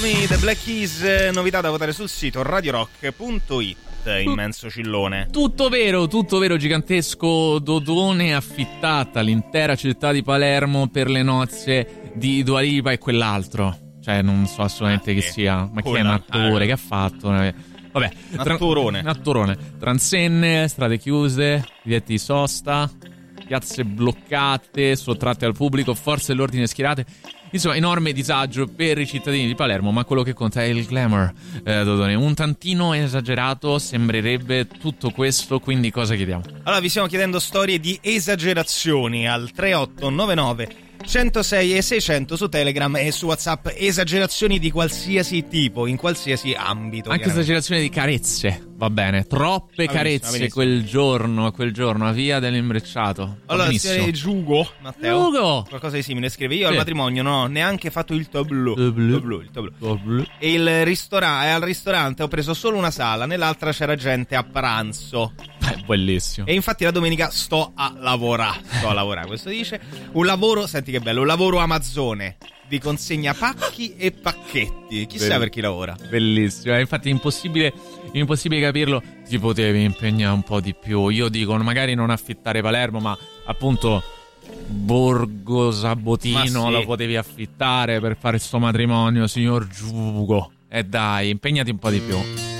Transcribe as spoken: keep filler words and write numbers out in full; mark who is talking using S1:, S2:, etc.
S1: The Black Keys, novità da votare sul sito radio rock punto it. Immenso cillone.
S2: Tutto vero, tutto vero, gigantesco dodone affittata l'intera città di Palermo per le nozze di Dua Lipa e quell'altro. Cioè non so assolutamente ah, chi sia. Ma chi è un attore? Ah, che ha fatto? Vabbè,
S1: un attorone.
S2: Un attorone. Transenne, strade chiuse, divietti di sosta, piazze bloccate, sottratte al pubblico, forze dell'ordine schierate. Insomma, enorme disagio per i cittadini di Palermo, ma quello che conta è il glamour, eh, Dodone. Un tantino esagerato sembrerebbe tutto questo, quindi cosa chiediamo?
S1: Allora, vi stiamo chiedendo storie di esagerazioni al tre otto nove nove centosei e seicento su Telegram e su WhatsApp. Esagerazioni di qualsiasi tipo, in qualsiasi ambito.
S2: Anche esagerazioni di carezze, va bene. Troppe
S1: va
S2: carezze
S1: benissimo, benissimo.
S2: quel giorno, quel giorno, a via dell'imbrecciato.
S1: Allora, signore Giugo, Matteo,
S2: Giugo.
S1: qualcosa di simile, scrive: io
S2: sì.
S1: al matrimonio non ho neanche fatto il tableau.
S2: Tableau.
S1: Tableau, il tableau.
S2: Tableau.
S1: E il ristora- e al ristorante ho preso solo una sala, nell'altra c'era gente a pranzo.
S2: È bellissimo.
S1: E infatti la domenica sto a lavorare. Sto a lavorare, questo dice. Un lavoro, senti che bello, un lavoro Amazzone. Vi consegna pacchi e pacchetti. Chissà
S2: Bello.
S1: per chi lavora.
S2: Bellissimo, è infatti impossibile, impossibile capirlo. Ti potevi impegnare un po' di più. Io dico, magari non affittare Palermo, ma appunto Borgo Sabotino
S1: Ma sì.
S2: lo potevi affittare per fare sto matrimonio, signor Giugo. E dai, impegnati un po' di più.